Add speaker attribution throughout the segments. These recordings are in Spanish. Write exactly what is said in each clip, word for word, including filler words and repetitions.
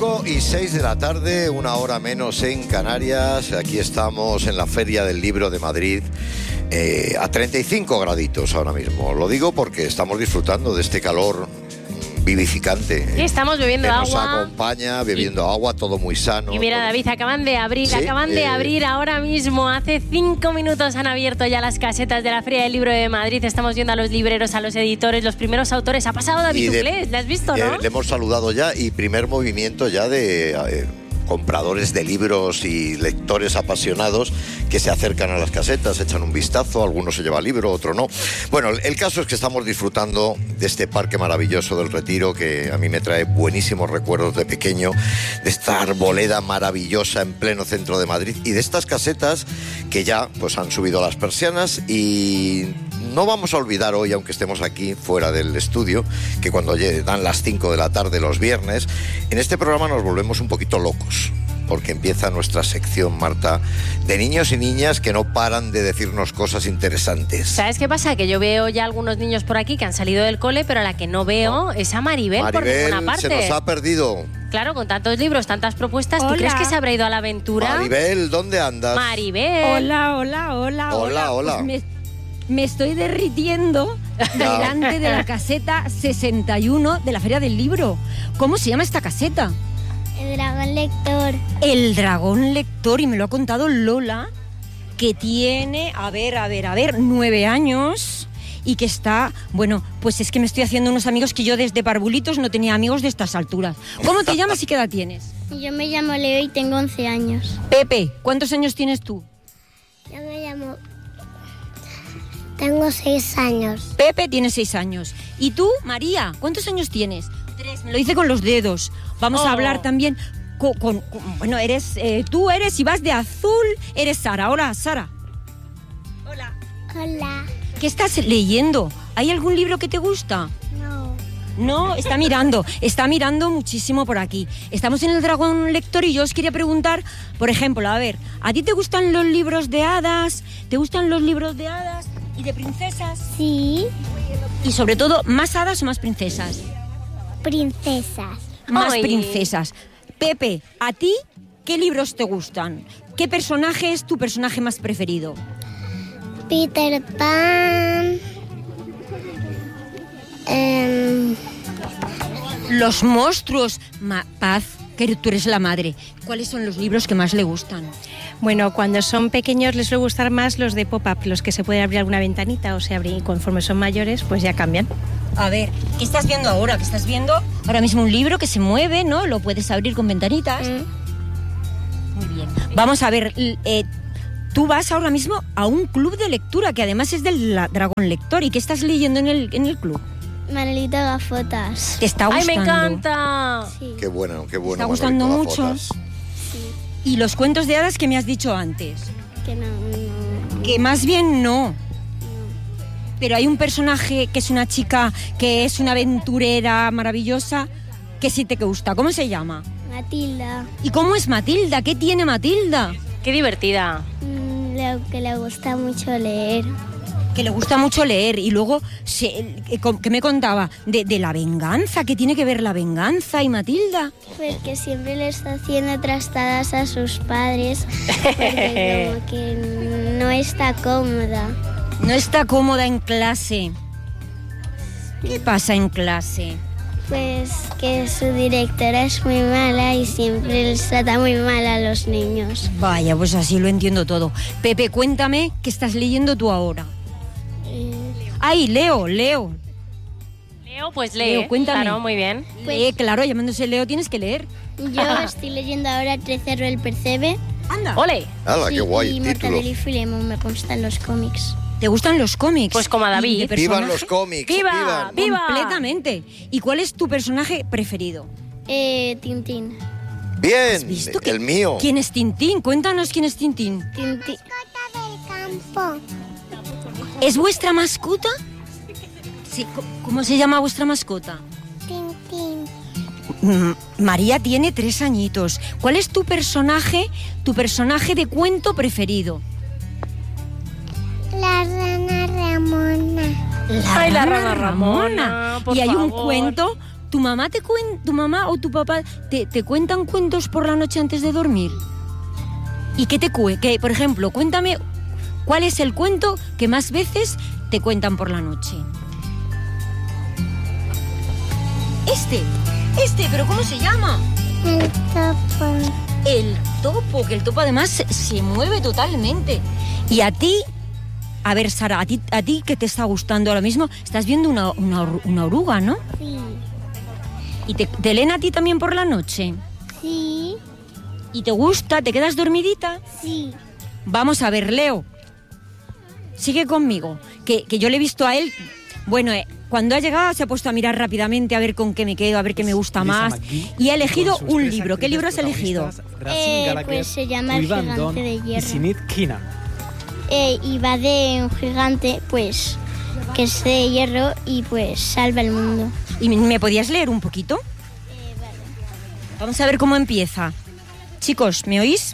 Speaker 1: ocho y seis de la tarde, una hora menos en Canarias. Aquí estamos en la Feria del Libro de Madrid, eh, a treinta y cinco graditos ahora mismo. Lo digo porque estamos disfrutando de este calor vivificante.
Speaker 2: Sí, estamos bebiendo
Speaker 1: que
Speaker 2: agua.
Speaker 1: Nos acompaña, bebiendo sí. agua, todo muy sano.
Speaker 2: Y mira,
Speaker 1: todo...
Speaker 2: David, acaban de abrir,
Speaker 1: ¿Sí?
Speaker 2: acaban de
Speaker 1: eh...
Speaker 2: abrir ahora mismo. Hace cinco minutos han abierto ya las casetas de la Feria del Libro de Madrid. Estamos viendo a los libreros, a los editores, los primeros autores. Ha pasado David Uglés, ¿le has visto, no?
Speaker 1: Eh, le hemos saludado ya y primer movimiento ya de... Eh, compradores de libros y lectores apasionados que se acercan a las casetas, echan un vistazo, algunos se lleva libro, otro no. Bueno, el caso es que estamos disfrutando de este parque maravilloso del Retiro, que a mí me trae buenísimos recuerdos de pequeño, de esta arboleda maravillosa en pleno centro de Madrid y de estas casetas que ya pues han subido las persianas. Y no vamos a olvidar hoy, aunque estemos aquí fuera del estudio, que cuando dan las cinco de la tarde los viernes, en este programa nos volvemos un poquito locos, porque empieza nuestra sección, Marta, de niños y niñas que no paran de decirnos cosas interesantes.
Speaker 2: ¿Sabes qué pasa? Que yo veo ya algunos niños por aquí que han salido del cole, pero a la que no veo no. es a Maribel,
Speaker 1: Maribel
Speaker 2: por ninguna parte.
Speaker 1: Se nos ha perdido.
Speaker 2: Claro, con tantos libros, tantas propuestas,
Speaker 3: Hola.
Speaker 2: ¿tú crees que se habrá ido a la aventura?
Speaker 1: Maribel, ¿dónde andas?
Speaker 2: Maribel.
Speaker 3: Hola, hola, hola.
Speaker 1: Hola, hola.
Speaker 3: Pues me, me estoy derritiendo delante de la caseta sesenta y uno de la Feria del Libro. ¿Cómo se llama esta caseta?
Speaker 4: El Dragón Lector.
Speaker 3: El Dragón Lector, y me lo ha contado Lola, que tiene, a ver, a ver, a ver, nueve años y que está, bueno, pues es que me estoy haciendo unos amigos que yo desde parvulitos no tenía amigos de estas alturas. ¿Cómo te llamas y qué edad tienes?
Speaker 4: Yo me llamo Leo y tengo once años.
Speaker 3: Pepe, ¿cuántos años tienes tú?
Speaker 4: Yo me llamo... Tengo seis años.
Speaker 3: Pepe tiene seis años. ¿Y tú, María, cuántos años tienes? Tres, me lo hice con los dedos. Vamos oh. a hablar también con... con, con bueno, eres... Eh, tú eres, y vas de azul, eres Sara. Hola, Sara.
Speaker 4: Hola. Hola.
Speaker 3: ¿Qué estás leyendo? ¿Hay algún libro que te gusta?
Speaker 4: No.
Speaker 3: No, está mirando, está mirando muchísimo por aquí. Estamos en el Dragón Lector y yo os quería preguntar, por ejemplo, a ver, ¿a ti te gustan los libros de hadas? ¿Te gustan los libros de hadas y de princesas?
Speaker 4: Sí.
Speaker 3: Y sobre todo, ¿más hadas o más princesas?
Speaker 4: Princesas.
Speaker 3: Más
Speaker 2: Ay.
Speaker 3: princesas. Pepe, ¿a ti qué libros te gustan? ¿Qué personaje es tu personaje más preferido?
Speaker 4: Peter Pan. Eh...
Speaker 3: Los monstruos. Ma- Paz, que tú eres la madre. ¿Cuáles son los libros que más le gustan?
Speaker 5: Bueno, cuando son pequeños les suele gustar más los de pop-up, los que se puede abrir alguna ventanita o se abren, y conforme son mayores, pues ya cambian.
Speaker 3: A ver, ¿qué estás viendo ahora? ¿Qué estás viendo? Ahora mismo un libro que se mueve, ¿no? Lo puedes abrir con ventanitas.
Speaker 4: Mm.
Speaker 3: Muy bien. Vamos a ver, eh, tú vas ahora mismo a un club de lectura, que además es del la- Dragón Lector. ¿Y qué estás leyendo en el, en el club?
Speaker 4: Manolito Gafotas.
Speaker 3: ¿Te está
Speaker 2: ¡Ay,
Speaker 3: gustando?
Speaker 2: me encanta!
Speaker 4: Sí.
Speaker 1: Qué bueno, qué bueno.
Speaker 3: ¿Te está gustando
Speaker 1: Manolito
Speaker 3: mucho?
Speaker 1: Gafotas.
Speaker 3: ¿Y los cuentos de hadas que me has dicho antes?
Speaker 4: Que no, no.
Speaker 3: Que más bien no. Pero hay un personaje que es una chica, que es una aventurera maravillosa, que sí te gusta. ¿Cómo se llama?
Speaker 4: Matilda.
Speaker 3: ¿Y cómo es Matilda? ¿Qué tiene Matilda?
Speaker 2: ¡Qué divertida!
Speaker 4: Mm, le- que le gusta mucho leer.
Speaker 3: Que le gusta mucho leer. Y luego, se, que me contaba de, de la venganza. ¿Qué tiene que ver la venganza y Matilda?
Speaker 4: Porque siempre le está haciendo trastadas a sus padres. Porque como que no está cómoda.
Speaker 3: No está cómoda en clase. ¿Qué pasa en clase?
Speaker 4: Pues que su directora es muy mala y siempre les trata muy mal a los niños.
Speaker 3: Vaya, pues así lo entiendo todo. Pepe, cuéntame qué estás leyendo tú ahora.
Speaker 4: Eh,
Speaker 3: Ay, Leo, Leo.
Speaker 2: Leo, pues lee.
Speaker 3: Leo, cuéntame.
Speaker 2: Claro, muy bien.
Speaker 3: Lee, claro, llamándose Leo tienes que leer.
Speaker 4: yo estoy leyendo ahora Trecerro el Percebe.
Speaker 3: Anda.
Speaker 2: ¡Ole!
Speaker 1: ¡Hala,
Speaker 4: Sí,
Speaker 1: qué guay!
Speaker 4: y
Speaker 1: Título.
Speaker 4: Mortadelo y Filemón me constan los cómics.
Speaker 3: ¿Te gustan los cómics?
Speaker 2: Pues como a David.
Speaker 3: ¿Y de
Speaker 1: ¡Vivan
Speaker 3: personaje?
Speaker 1: los cómics!
Speaker 2: ¡Viva! ¡Viva!
Speaker 3: Completamente. ¿Y cuál es tu personaje preferido?
Speaker 4: Eh, Tintín.
Speaker 1: Bien,
Speaker 3: ¿Has visto que-
Speaker 1: el mío.
Speaker 3: ¿Quién es Tintín? Cuéntanos quién es Tintín.
Speaker 4: Tintín.
Speaker 6: del campo.
Speaker 3: ¿Es vuestra mascota? Sí. co- ¿Cómo se llama vuestra mascota?
Speaker 6: Tintín.
Speaker 3: Mm, María tiene tres añitos. ¿Cuál es tu personaje, tu personaje de cuento preferido?
Speaker 6: La rana Ramona.
Speaker 3: La
Speaker 2: Ay, la rana Ramona, por
Speaker 3: Y hay un
Speaker 2: favor.
Speaker 3: cuento ¿Tu mamá, te cuen- tu mamá o tu papá te, te cuentan cuentos por la noche antes de dormir? ¿Y qué te cue? Que, por ejemplo, cuéntame cuál es el cuento que más veces te cuentan por la noche. Este, este, ¿pero cómo se llama?
Speaker 6: El topo.
Speaker 3: El topo, que el topo además se, se mueve totalmente. Y a ti, a ver, Sara, a ti, a ti que te está gustando ahora mismo, estás viendo una, una, una oruga, ¿no?
Speaker 6: Sí.
Speaker 3: ¿Y te, te leen a ti también por la noche?
Speaker 6: Sí.
Speaker 3: ¿Y te gusta? ¿Te quedas dormidita?
Speaker 6: Sí.
Speaker 3: Vamos a ver, Leo. Sigue conmigo, que, que yo le he visto a él. Bueno, eh, cuando ha llegado se ha puesto a mirar rápidamente a ver con qué me quedo, a ver qué me gusta más. Y ha elegido un libro. ¿Qué libro has elegido?
Speaker 4: Eh, pues se llama El gigante de hierro. Eh, y va de un gigante, pues, que es de hierro y pues salva el mundo.
Speaker 3: ¿Y me podías leer un poquito?
Speaker 4: Eh, vale.
Speaker 3: Vamos a ver cómo empieza. Chicos, ¿me oís?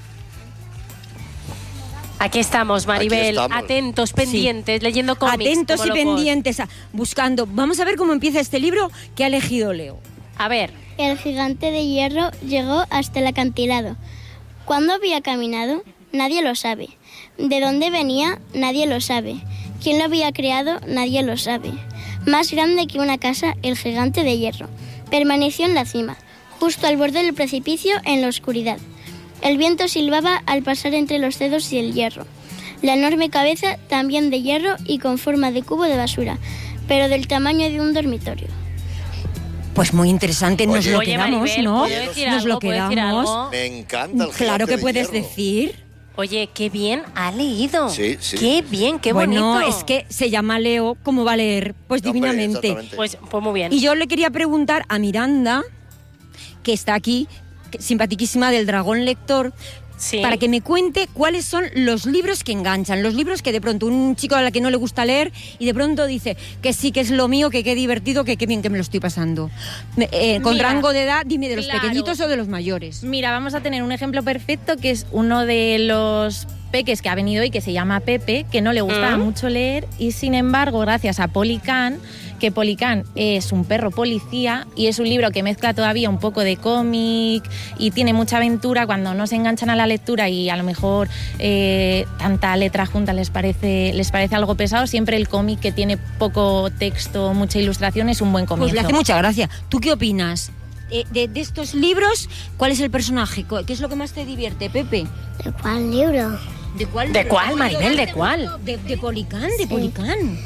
Speaker 2: Aquí estamos, Maribel,
Speaker 1: Aquí estamos.
Speaker 2: atentos, pendientes, leyendo cómics.
Speaker 3: Atentos
Speaker 2: como
Speaker 3: y
Speaker 2: locos.
Speaker 3: pendientes, a- buscando. Vamos a ver cómo empieza este libro que ha elegido Leo.
Speaker 2: A ver,
Speaker 4: El gigante de hierro llegó hasta el acantilado. ¿Cuándo había caminado? Nadie lo sabe. ¿De dónde venía? Nadie lo sabe. ¿Quién lo había creado? Nadie lo sabe. Más grande que una casa, el gigante de hierro. Permaneció en la cima, justo al borde del precipicio en la oscuridad. El viento silbaba al pasar entre los dedos y el hierro. La enorme cabeza, también de hierro y con forma de cubo de basura, pero del tamaño de un dormitorio.
Speaker 3: Pues muy interesante, nos
Speaker 1: Oye,
Speaker 3: lo
Speaker 2: oye,
Speaker 3: quedamos,
Speaker 2: Maribel,
Speaker 3: ¿no?
Speaker 2: ¿puedo decir
Speaker 3: Nos
Speaker 2: algo?
Speaker 3: lo
Speaker 2: ¿Puedo decir
Speaker 3: quedamos.
Speaker 2: algo?
Speaker 1: Me encanta el
Speaker 3: Claro
Speaker 1: gigante
Speaker 3: que
Speaker 1: de
Speaker 3: puedes
Speaker 1: hierro.
Speaker 3: decir.
Speaker 2: Oye, qué bien ha leído.
Speaker 1: Sí, sí.
Speaker 2: Qué bien, qué
Speaker 3: bueno,
Speaker 2: bonito.
Speaker 3: es que se llama Leo, ¿cómo va a leer? Pues
Speaker 1: Hombre,
Speaker 3: divinamente.
Speaker 1: exactamente.
Speaker 2: Pues, pues muy bien.
Speaker 3: Y yo le quería preguntar a Miranda, que está aquí, que- simpaticísima del Dragón Lector,
Speaker 2: Sí.
Speaker 3: para que me cuente cuáles son los libros que enganchan, los libros que de pronto un chico a la que no le gusta leer y de pronto dice que sí, que es lo mío, que qué divertido, que qué bien que me lo estoy pasando. Me- eh, con
Speaker 5: Mira,
Speaker 3: rango de edad, dime de los
Speaker 5: claro.
Speaker 3: pequeñitos o de los mayores.
Speaker 5: Mira, vamos a tener un ejemplo perfecto que es uno de los peques que ha venido hoy, que se llama Pepe, que no le gustaba
Speaker 2: ¿Mm?
Speaker 5: mucho leer y sin embargo, gracias a Policán, que Policán es un perro policía y es un libro que mezcla todavía un poco de cómic y tiene mucha aventura. Cuando no se enganchan a la lectura y a lo mejor eh, tanta letra junta les parece, les parece algo pesado, siempre el cómic, que tiene poco texto, mucha ilustración, es un buen comienzo.
Speaker 3: Pues le hace mucha gracia. ¿Tú qué opinas? Eh, de, de estos libros, ¿cuál es el personaje? ¿Qué es lo que más te divierte, Pepe?
Speaker 6: ¿De cuál libro?
Speaker 3: ¿De cuál?
Speaker 2: ¿De cuál, Maribel? ¿De cuál?
Speaker 3: De, de Policán, de Policán.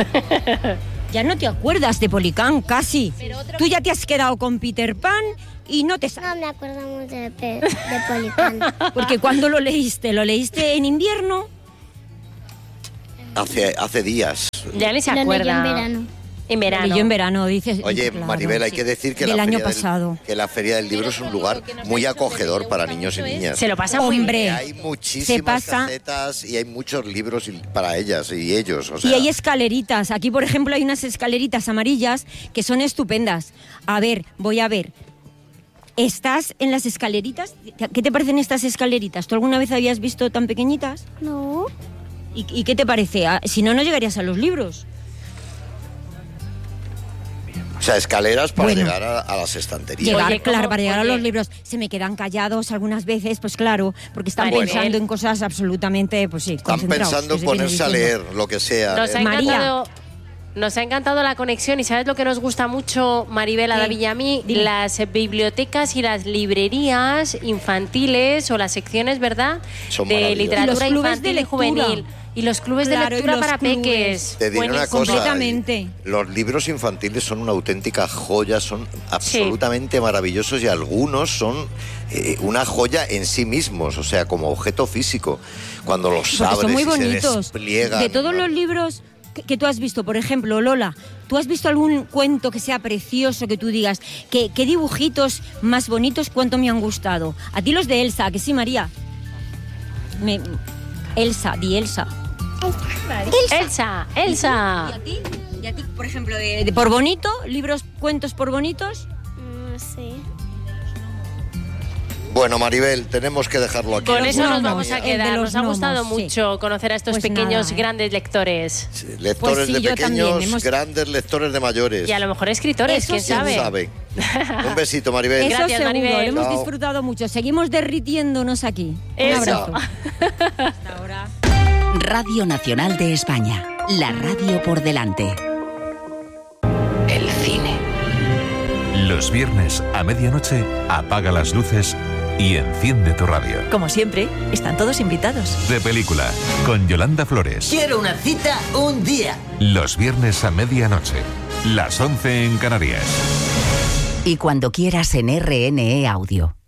Speaker 3: Ya no te acuerdas de Policán, casi. Tú ya te has quedado con Peter Pan y no te
Speaker 6: No
Speaker 3: sabes.
Speaker 6: me acuerdo mucho de, Pe- de Policán.
Speaker 3: Porque cuando lo leíste, ¿lo leíste en invierno?
Speaker 1: Hace, hace días.
Speaker 2: Ya ni se
Speaker 4: Lo leyó
Speaker 2: acuerda.
Speaker 4: en verano.
Speaker 2: En
Speaker 3: Lo
Speaker 2: verano.
Speaker 3: leyó en verano, dices.
Speaker 1: Oye,
Speaker 3: claro.
Speaker 1: Maribel, hay que decir que
Speaker 3: Del
Speaker 1: la,
Speaker 3: año
Speaker 1: feria
Speaker 3: pasado.
Speaker 1: Del, que la Feria del Libro es un lugar muy acogedor para niños y niñas.
Speaker 2: Se lo pasa muy
Speaker 3: Hombre.
Speaker 2: bien.
Speaker 1: Hay
Speaker 3: Se
Speaker 1: muchísimas
Speaker 3: pasa-
Speaker 1: casetas y hay muchos libros y- para ellas y ellos. O sea,
Speaker 3: Y hay escaleritas. Aquí, por ejemplo, hay unas escaleritas amarillas que son estupendas. A ver, voy a ver. ¿Estás en las escaleritas? ¿Qué te parecen estas escaleritas? ¿Tú alguna vez habías visto tan pequeñitas?
Speaker 6: No.
Speaker 3: ¿Y, y qué te parece? Ah, si no, no llegarías a los libros.
Speaker 1: o sea, escaleras para
Speaker 3: Bueno.
Speaker 1: llegar a, a las estanterías.
Speaker 3: Llegar,
Speaker 2: Oye, ¿cómo?
Speaker 3: claro, para llegar
Speaker 2: Oye.
Speaker 3: a los libros. Se me quedan callados algunas veces, pues claro, porque están
Speaker 2: Maribel.
Speaker 3: pensando en cosas absolutamente, pues sí,
Speaker 1: Están
Speaker 3: concentrados,
Speaker 1: pensando
Speaker 3: que
Speaker 1: en
Speaker 3: se viene
Speaker 1: ponerse a
Speaker 3: diciendo.
Speaker 1: leer lo que sea.
Speaker 2: Nos ha,
Speaker 1: leer.
Speaker 3: María.
Speaker 2: encantado, nos ha encantado la conexión y ¿sabes lo que nos gusta mucho, Maribel, a
Speaker 3: Sí.
Speaker 2: David y a mí?
Speaker 3: Dime.
Speaker 2: Las eh, bibliotecas y las librerías infantiles o las secciones, ¿verdad?
Speaker 1: Son
Speaker 2: de
Speaker 1: maravillosas.
Speaker 2: literatura
Speaker 3: Y los clubes
Speaker 2: infantil
Speaker 3: de
Speaker 2: y
Speaker 3: lectura.
Speaker 2: juvenil. Y los clubes
Speaker 3: Claro,
Speaker 2: de
Speaker 3: y
Speaker 2: lectura
Speaker 3: los
Speaker 2: para
Speaker 3: clubes.
Speaker 2: peques.
Speaker 1: Te diré una
Speaker 2: Buenísimo.
Speaker 1: cosa.
Speaker 3: Completamente.
Speaker 1: Los libros infantiles son una auténtica joya, son absolutamente maravillosos y algunos son eh, una joya en sí mismos, o sea, como objeto físico. Cuando los
Speaker 3: Porque
Speaker 1: abres
Speaker 3: son muy
Speaker 1: y se
Speaker 3: bonitos.
Speaker 1: despliegan.
Speaker 3: De todos
Speaker 1: ¿no?
Speaker 3: los libros que, que tú has visto, por ejemplo, Lola, ¿tú has visto algún cuento que sea precioso, que tú digas, que, qué dibujitos más bonitos, cuánto me han gustado? A ti los de Elsa, que sí, María. Me- Elsa, di Elsa.
Speaker 2: Elsa,
Speaker 3: ¿Y
Speaker 2: Elsa.
Speaker 3: a ti? ¿Y a ti, por ejemplo, de, de por bonito? ¿Libros, cuentos por bonitos?
Speaker 4: No sé.
Speaker 1: Bueno, Maribel, tenemos que dejarlo aquí.
Speaker 2: Con
Speaker 3: Los
Speaker 2: eso nos
Speaker 3: gnomos,
Speaker 2: vamos a
Speaker 3: el de
Speaker 2: quedar.
Speaker 3: los
Speaker 2: Nos ha gustado
Speaker 3: gnomos, sí.
Speaker 2: mucho conocer a estos
Speaker 3: Pues
Speaker 2: pequeños,
Speaker 3: nada, ¿eh?
Speaker 2: grandes lectores.
Speaker 1: Sí, lectores
Speaker 3: Pues sí,
Speaker 1: de
Speaker 3: yo
Speaker 1: pequeños,
Speaker 3: también, hemos-
Speaker 1: grandes lectores de mayores.
Speaker 2: Y a lo mejor escritores,
Speaker 3: Eso
Speaker 2: quién
Speaker 3: sí.
Speaker 2: sabe.
Speaker 1: ¿Quién sabe? Un besito, Maribel.
Speaker 3: Eso
Speaker 2: Gracias,
Speaker 3: seguro,
Speaker 2: Maribel.
Speaker 3: lo hemos
Speaker 1: Chao.
Speaker 3: disfrutado mucho. Seguimos derritiéndonos aquí. Un
Speaker 2: Eso.
Speaker 3: abrazo. Hasta ahora.
Speaker 7: Radio Nacional de España. La radio por delante. El cine.
Speaker 8: Los viernes a medianoche apaga las luces y enciende tu radio.
Speaker 9: Como siempre, están todos invitados.
Speaker 8: De película, con Yolanda Flores.
Speaker 10: Quiero una cita un día.
Speaker 8: Los viernes a medianoche, las once en Canarias.
Speaker 7: Y cuando quieras en R N E Audio.